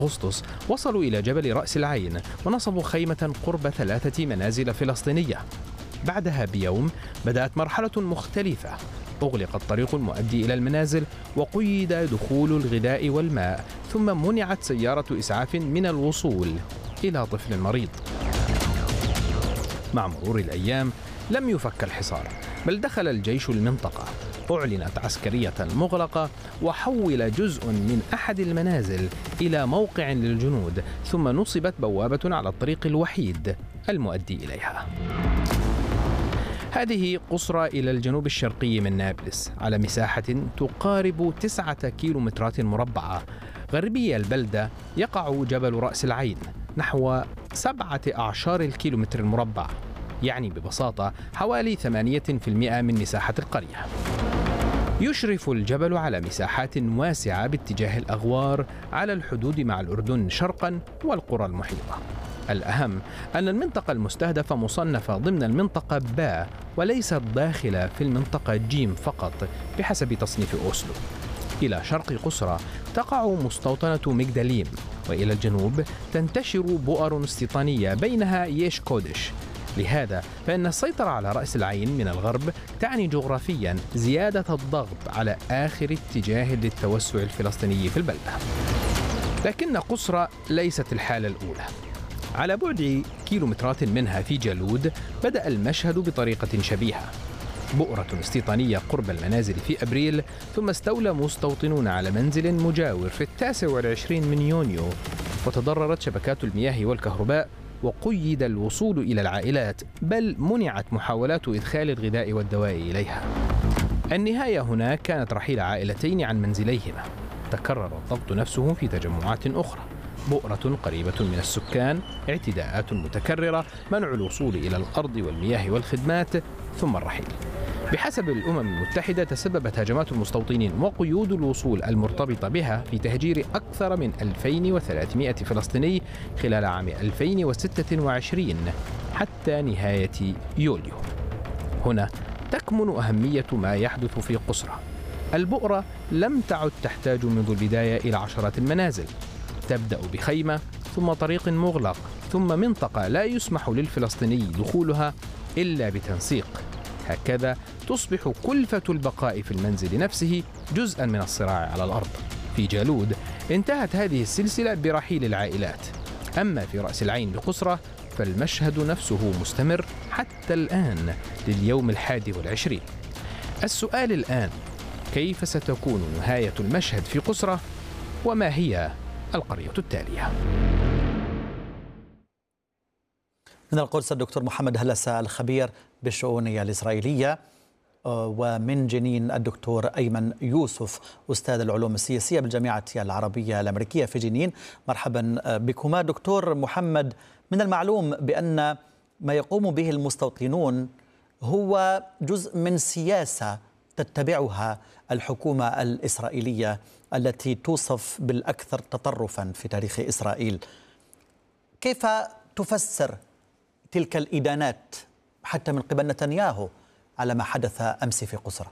أغسطس وصلوا إلى جبل رأس العين ونصبوا خيمة قرب 3 منازل فلسطينية. بعدها بيوم بدأت مرحلة مختلفة، أغلق الطريق المؤدي إلى المنازل وقيد دخول الغذاء والماء، ثم منعت سيارة إسعاف من الوصول إلى طفل مريض. مع مرور الأيام لم يفك الحصار، بل دخل الجيش المنطقة، أعلنت عسكرية مغلقة، وحول جزء من أحد المنازل إلى موقع للجنود، ثم نصبت بوابة على الطريق الوحيد المؤدي إليها. هذه قصرى إلى الجنوب الشرقي من نابلس على مساحة تقارب 9 كيلومترات مربعة. غربي البلدة يقع جبل رأس العين نحو 17 الكيلومتر المربع، يعني ببساطة حوالي 8% من مساحة القرية. يشرف الجبل على مساحات واسعة باتجاه الأغوار على الحدود مع الأردن شرقا والقرى المحيطة. الأهم أن المنطقة المستهدفة مصنفة ضمن المنطقة باء وليست داخلة في المنطقة جيم فقط بحسب تصنيف أوسلو. إلى شرق قصرى تقع مستوطنة مجدليم، وإلى الجنوب تنتشر بؤر استيطانية بينها ييش كودش. لهذا فإن السيطرة على رأس العين من الغرب تعني جغرافيا زيادة الضغط على آخر اتجاه للتوسع الفلسطيني في البلدة. لكن قصرى ليست الحالة الأولى. على بعد كيلومترات منها في جالود بدأ المشهد بطريقة شبيهة. بؤرة استيطانية قرب المنازل في أبريل، ثم استولى مستوطنون على منزل مجاور في 29 من يونيو، وتضررت شبكات المياه والكهرباء، وقيد الوصول إلى العائلات، بل منعت محاولات إدخال الغذاء والدواء إليها. النهاية هنا كانت رحيل عائلتين عن منزليهما. تكرر الضغط نفسه في تجمعات أخرى: بؤرة قريبة من السكان، اعتداءات متكررة، منع الوصول إلى الأرض والمياه والخدمات، ثم الرحيل. بحسب الأمم المتحدة تسببت هجمات المستوطنين وقيود الوصول المرتبطة بها في تهجير أكثر من 2300 فلسطيني خلال عام 2026 حتى نهاية يوليو. هنا تكمن أهمية ما يحدث في قصرى. البؤرة لم تعد تحتاج منذ البداية إلى عشرات المنازل، تبدأ بخيمة، ثم طريق مغلق، ثم منطقة لا يسمح للفلسطيني دخولها إلا بتنسيق. هكذا تصبح كلفة البقاء في المنزل نفسه جزءا من الصراع على الأرض. في جالود انتهت هذه السلسلة برحيل العائلات. أما في رأس العين بقصرى فالمشهد نفسه مستمر حتى الآن لليوم 21. السؤال الآن: كيف ستكون نهاية المشهد في قصرى؟ وما هي القرية التالية؟ من القدس الدكتور محمد هلسة الخبير بالشؤون الإسرائيلية، ومن جنين الدكتور أيمن يوسف أستاذ العلوم السياسية بالجامعة العربية الأمريكية في جنين. مرحبا بكما. دكتور محمد، من المعلوم بأن ما يقوم به المستوطنون هو جزء من سياسة تتبعها الحكومة الإسرائيلية التي توصف بالأكثر تطرفا في تاريخ إسرائيل. كيف تفسر تلك الإدانات حتى من قبل نتنياهو على ما حدث أمس في قصرى؟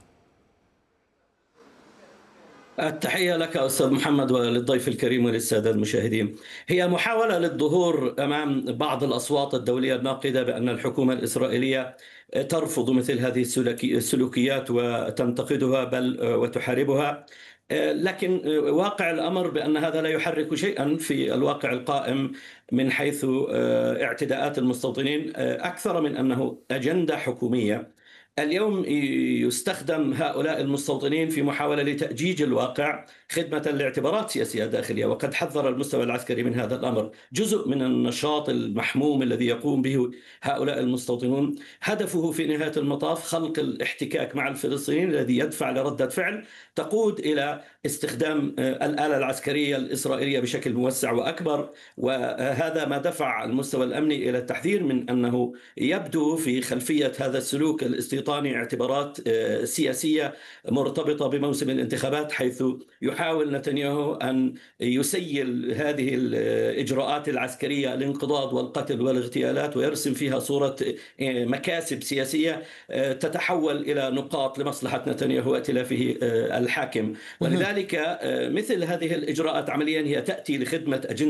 التحية لك أستاذ محمد وللضيف الكريم وللسادة المشاهدين. هي محاولة للظهور أمام بعض الأصوات الدولية الناقدة بأن الحكومة الإسرائيلية ترفض مثل هذه السلوكيات وتنتقدها بل وتحاربها، لكن واقع الأمر بأن هذا لا يحرك شيئا في الواقع القائم من حيث اعتداءات المستوطنين، أكثر من أنه أجندة حكومية. اليوم يستخدم هؤلاء المستوطنين في محاولة لتأجيج الواقع خدمة لاعتبارات سياسية داخلية، وقد حذر المستوى العسكري من هذا الأمر. جزء من النشاط المحموم الذي يقوم به هؤلاء المستوطنون هدفه في نهاية المطاف خلق الاحتكاك مع الفلسطينيين الذي يدفع لردة فعل تقود إلى استخدام الآلة العسكرية الإسرائيلية بشكل موسع وأكبر. وهذا ما دفع المستوى الأمني إلى التحذير من أنه يبدو في خلفية هذا السلوك الاستيطاني اعتبارات سياسية مرتبطة بموسم الانتخابات، حيث يحاول نتنياهو أن يسيل هذه الإجراءات العسكرية الانقضاض والقتل والاغتيالات ويرسم فيها صورة مكاسب سياسية تتحول إلى نقاط لمصلحة نتنياهو وائتلافه الحاكم. ولذلك لذلك مثل هذه الإجراءات عمليا هي تأتي لخدمة أجندة